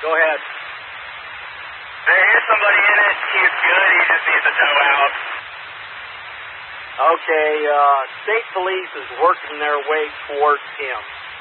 Go ahead. There is somebody in it. He's good. He just needs to tow out. Okay, state police is working their way towards him.